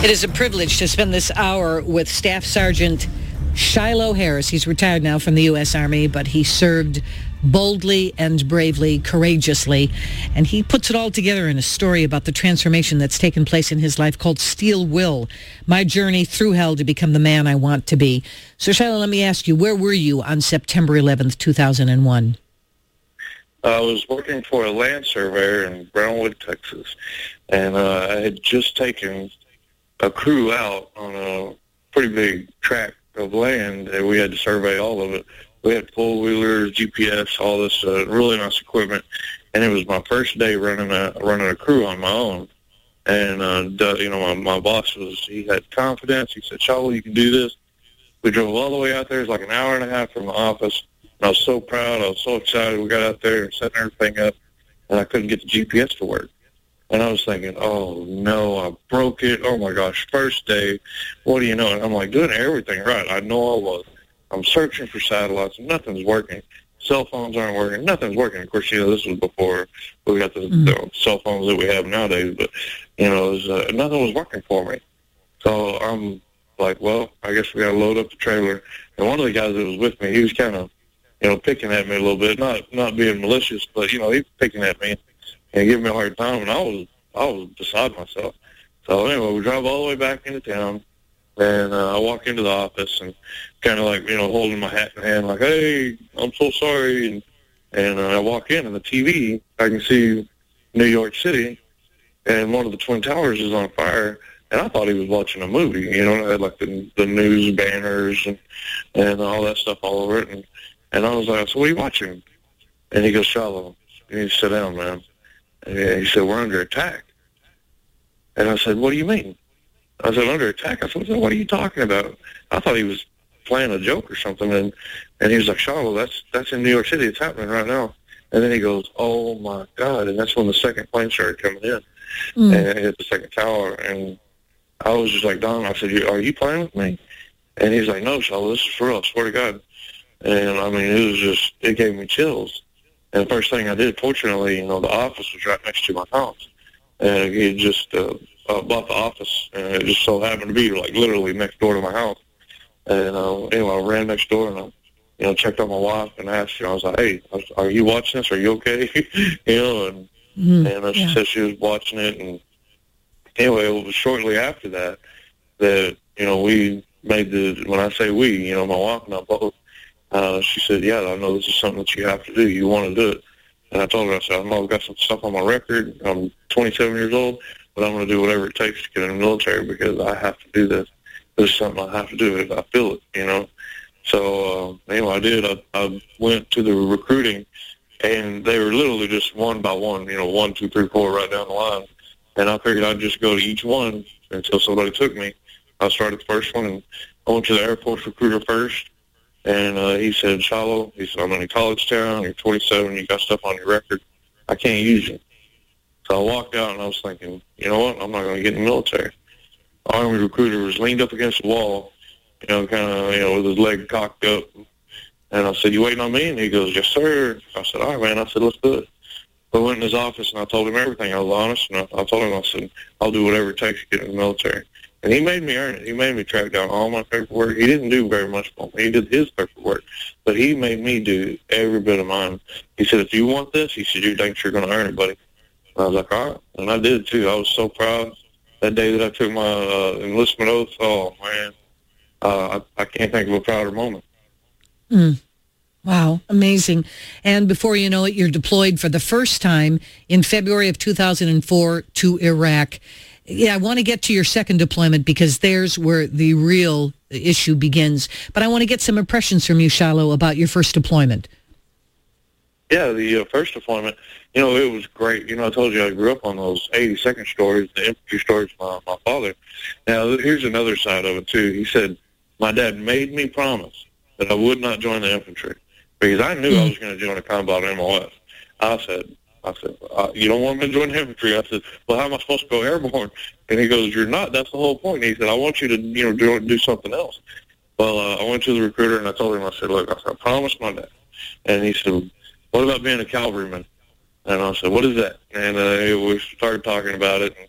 It is a privilege to spend this hour with Staff Sergeant Shiloh Harris. He's retired now from the U.S. Army, but he served boldly and bravely, courageously, and he puts it all together in a story about the transformation that's taken place in his life called Steel Will, My Journey Through Hell to Become the Man I Want to Be. So, Shiloh, let me ask you, where were you on September 11th, 2001? I was working for a land surveyor in Brownwood, Texas, and I had just taken a crew out on a pretty big tract of land, and we had to survey all of it. We had four-wheelers, GPS, all this really nice equipment, and it was my first day running a crew on my own. And my boss he had confidence. He said, "Shiloh, you can do this." We drove all the way out there. It was like an hour and a half from the office. And I was so proud. I was so excited. We got out there and setting everything up, and I couldn't get the GPS to work. And I was thinking, oh, no, I broke it. Oh, my gosh, first day. What do you know? And I'm like doing everything right. I know I was. I'm searching for satellites, and nothing's working. Cell phones aren't working. Nothing's working. Of course, this was before we got the cell phones that we have nowadays. But, nothing was working for me. So I'm like, well, I guess we got to load up the trailer. And one of the guys that was with me, he was kind of, picking at me a little bit, not being malicious, but, he was picking at me and giving me a hard time, and I was beside myself. So anyway, we drive all the way back into town, and I walk into the office and kind of like, holding my hat in hand, like, hey, I'm so sorry. And I walk in, and the TV, I can see New York City, and one of the Twin Towers is on fire, and I thought he was watching a movie. It had like the news banners and all that stuff all over it. And I was like, so what are you watching? And he goes, Shiloh, you need to sit down, man. And he said, we're under attack. And I said, what do you mean? I said, under attack? I said, what are you talking about? I thought he was playing a joke or something. And he was like, Shiloh, that's in New York City. It's happening right now. And then he goes, oh, my God. And that's when the second plane started coming in. And it hit the second tower. And I was just like, Don, I said, are you playing with me? And he's like, no, Shiloh, this is for real. I swear to God. And, it gave me chills. And the first thing I did, fortunately, the office was right next to my house. And he had just bought the office, and it just so happened to be, like, literally next door to my house. And, I ran next door, and I, checked on my wife and asked her. I was like, hey, are you watching this? Are you okay? She said she was watching it. And anyway, it was shortly after that, we made when I say we, my wife and I both, she said, yeah, I know this is something that you have to do. You want to do it. And I told her, I said, I've got some stuff on my record. I'm 27 years old, but I'm going to do whatever it takes to get in the military because I have to do this. This is something I have to do if I feel it, So, I did. I went to the recruiting, and they were literally just one by one, 1, 2, 3, 4, right down the line. And I figured I'd just go to each one until somebody took me. I started the first one, and I went to the Air Force recruiter first. And he said, Shiloh, he said, I'm in a college town, you're 27, you got stuff on your record, I can't use you. So I walked out, and I was thinking, you know what, I'm not going to get in the military. The Army recruiter was leaned up against the wall, with his leg cocked up. And I said, you waiting on me? And he goes, yes, sir. I said, all right, man. I said, let's do it. So I went in his office, and I told him everything. I was honest, and I told him, I said, I'll do whatever it takes to get in the military. And he made me earn it. He made me track down all my paperwork. He didn't do very much for me. He did his paperwork. But he made me do every bit of mine. He said, if you want this, he said, you think you're going to earn it, buddy. And I was like, all right. And I did, too. I was so proud. That day that I took my enlistment oath, oh, man, I can't think of a prouder moment. Wow, amazing. And before you know it, you're deployed for the first time in February of 2004 to Iraq. Yeah, I want to get to your second deployment because there's where the real issue begins. But I want to get some impressions from you, Shiloh, about your first deployment. Yeah, the first deployment, it was great. I told you I grew up on those 82nd stories, the infantry stories of my father. Now, here's another side of it, too. He said, my dad made me promise that I would not join the infantry because I knew I was going to join a combat MOS. I said, you don't want me to join the infantry? I said, well, how am I supposed to go airborne? And he goes, you're not. That's the whole point. And he said, I want you to, do something else. Well, I went to the recruiter, and I told him, I said, look, I promised my dad. And he said, what about being a cavalryman? And I said, what is that? And we started talking about it.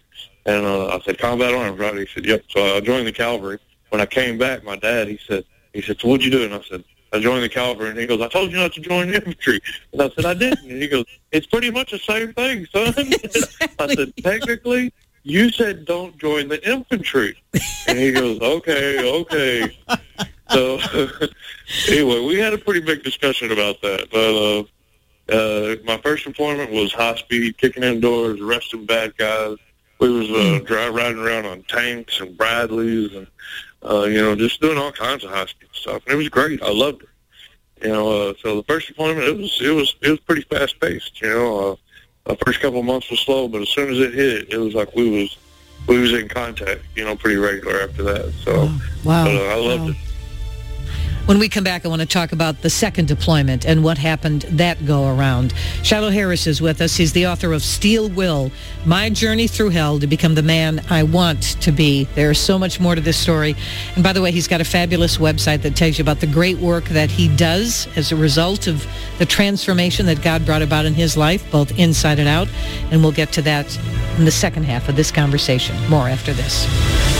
And I said, combat arms, right? He said, yep. So I joined the cavalry. When I came back, my dad, he said, so what'd you do? And I said, I joined the cavalry. And he goes, I told you not to join the infantry. And I said, I didn't. And he goes, it's pretty much the same thing, son. Exactly. I said, technically, you said don't join the infantry. And he goes, okay. So anyway, we had a pretty big discussion about that. But my first deployment was high speed, kicking in doors, arresting bad guys. We was riding around on tanks and Bradleys and, just doing all kinds of high speed stuff. And it was great. I loved it. So the first deployment, it was pretty fast paced. The first couple of months was slow, but as soon as it hit, it was like we was in contact, pretty regular after that. So, wow. But, I loved it. When we come back, I want to talk about the second deployment and what happened that go-around. Shiloh Harris is with us. He's the author of Steel Will, My Journey Through Hell to Become the Man I Want to Be. There's so much more to this story. And by the way, he's got a fabulous website that tells you about the great work that he does as a result of the transformation that God brought about in his life, both inside and out. And we'll get to that in the second half of this conversation. More after this.